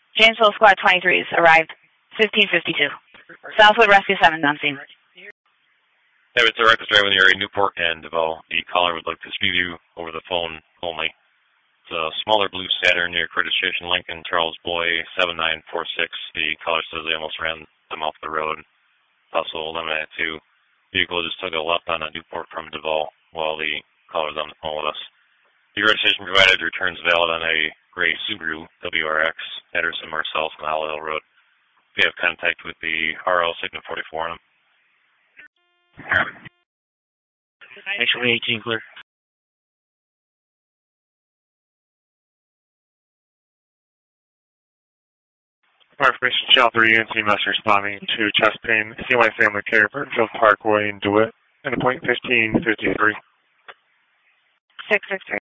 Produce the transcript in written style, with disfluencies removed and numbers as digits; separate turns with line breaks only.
Janesville Squad 23s arrived 1552. Southwood Rescue 7 on scene.
Hey, it's a reckless driver in the area, Newport and DeVoe. The caller would like to speak to you over the phone only. It's a smaller blue Saturn near Curtis Station, Lincoln, Charles Boy, 7946. The caller says they almost ran them off the road. Also eliminated two. Vehicle just took a left on a Newport from DeVoe while the caller's on the phone with us. The registration provided returns valid on a gray Subaru WRX, Anderson Marcellus on Hollow Hill Road. If you have contact with the RL, signal 44 on them.
Actually, 18 clear.
For information, Channel 3 UNC must responding to chest pain, CY Family Care, Burtonfield Parkway in DeWitt, and appointment 1553.
663.